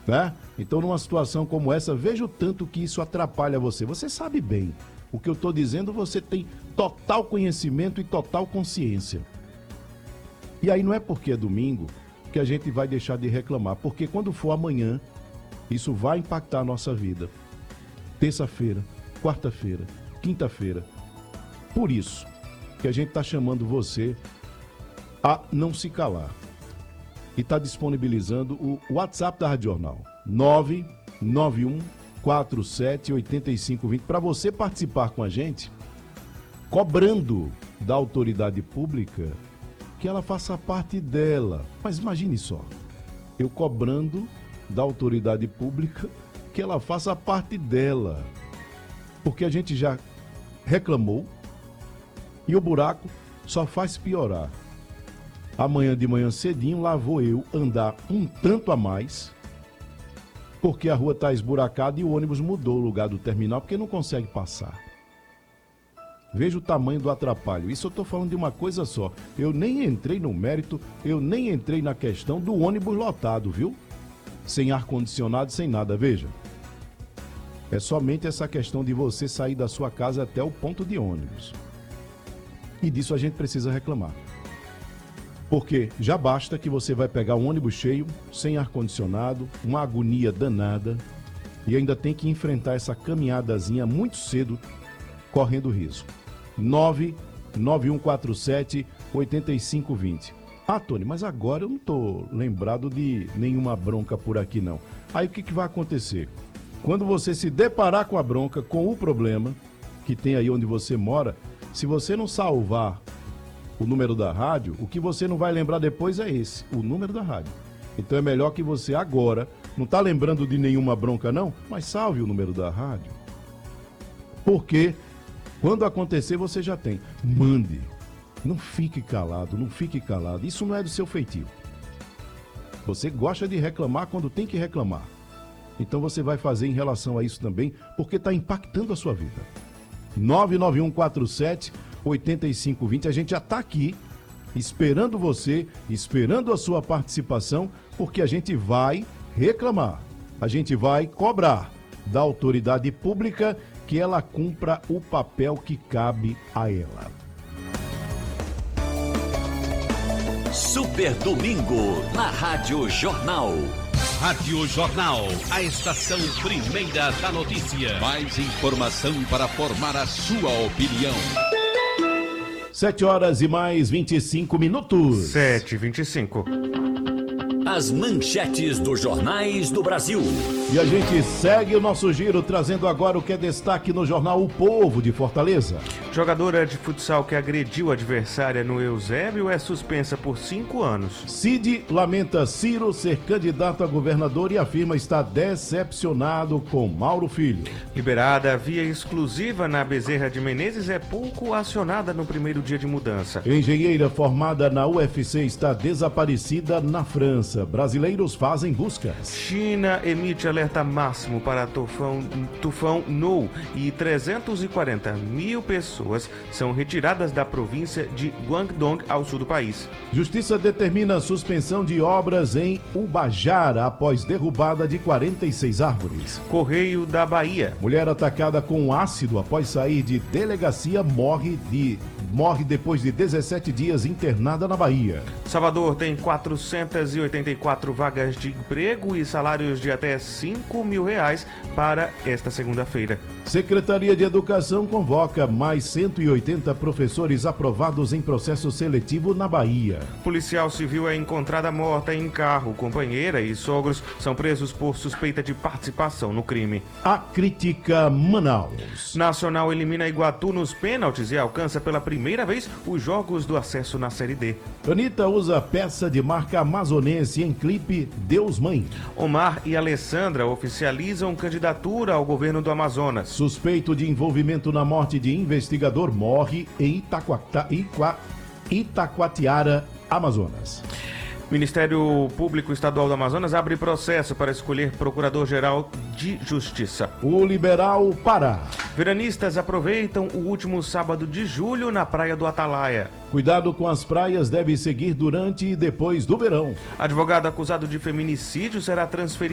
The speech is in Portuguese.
né? Então, numa situação como essa, veja o tanto que isso atrapalha você. Você sabe bem. O que eu estou dizendo, você tem total conhecimento e total consciência. E aí não é porque é domingo que a gente vai deixar de reclamar, porque quando for amanhã, isso vai impactar a nossa vida. Terça-feira, quarta-feira, quinta-feira. Por isso que a gente está chamando você a não se calar. E está disponibilizando o WhatsApp da Rádio Jornal, 991478520, para você participar com a gente, cobrando da autoridade pública que ela faça parte dela. Mas imagine só, eu cobrando da autoridade pública que ela faça parte dela. Porque a gente já reclamou e o buraco só faz piorar. Amanhã de manhã cedinho, lá vou eu andar um tanto a mais, porque a rua está esburacada e o ônibus mudou o lugar do terminal, porque não consegue passar. Veja o tamanho do atrapalho. Isso eu estou falando de uma coisa só. Eu nem entrei no mérito, eu nem entrei na questão do ônibus lotado, viu? Sem ar-condicionado, sem nada, veja. É somente essa questão de você sair da sua casa até o ponto de ônibus. E disso a gente precisa reclamar. Porque já basta que você vai pegar um ônibus cheio, sem ar-condicionado, uma agonia danada, e ainda tem que enfrentar essa caminhadazinha muito cedo, correndo risco. 99147-8520. Ah, Tony, mas agora eu não estou lembrado de nenhuma bronca por aqui, não. Aí o que vai acontecer? Quando você se deparar com a bronca, com o problema que tem aí onde você mora, se você não salvar o número da rádio, o que você não vai lembrar depois é esse, o número da rádio. Então é melhor que você agora, não está lembrando de nenhuma bronca não, mas salve o número da rádio. Porque quando acontecer você já tem. Mande. Não fique calado, não fique calado. Isso não é do seu feitio. Você gosta de reclamar quando tem que reclamar. Então você vai fazer em relação a isso também, porque está impactando a sua vida. 99147-8520. A gente já está aqui esperando você, esperando a sua participação, porque a gente vai reclamar, a gente vai cobrar da autoridade pública que ela cumpra o papel que cabe a ela. Super Domingo na Rádio Jornal. Rádio Jornal, a estação primeira da notícia. Mais informação para formar a sua opinião. 7h mais 25 minutos. 7h25. As manchetes dos jornais do Brasil. E a gente segue o nosso giro, trazendo agora o que é destaque no jornal O Povo de Fortaleza. Jogadora de futsal que agrediu a adversária no Eusébio é suspensa por 5 anos. Cid lamenta Ciro ser candidato a governador e afirma estar decepcionado com Mauro Filho. Liberada via exclusiva na Bezerra de Menezes é pouco acionada no primeiro dia de mudança. Engenheira formada na UFC está desaparecida na França. Brasileiros fazem buscas. China emite alerta máximo para tufão Nou e 340 mil pessoas são retiradas da província de Guangdong ao sul do país. Justiça determina a suspensão de obras em Ubajara após derrubada de 46 árvores. Correio da Bahia. Mulher atacada com ácido após sair de delegacia morre depois de 17 dias internada na Bahia. Salvador tem 484 vagas de emprego e salários de até R$5 mil para esta segunda-feira. Secretaria de Educação convoca mais 180 professores aprovados em processo seletivo na Bahia. Policial civil é encontrada morta em carro. Companheira e sogros são presos por suspeita de participação no crime. A crítica Manaus. Nacional elimina Iguatu nos pênaltis e alcança pela primeira vez os jogos do acesso na Série D. Anitta usa peça de marca amazonense em clipe Deus Mãe. Omar e Alessandra oficializam candidatura ao governo do Amazonas. Suspeito de envolvimento na morte de investigador morre em Itacoatiara, Amazonas. Ministério Público Estadual do Amazonas abre processo para escolher Procurador-Geral de Justiça. O Liberal Pará. Veranistas aproveitam o último sábado de julho na Praia do Atalaia. Cuidado com as praias deve seguir durante e depois do verão. Advogado acusado de feminicídio será transferido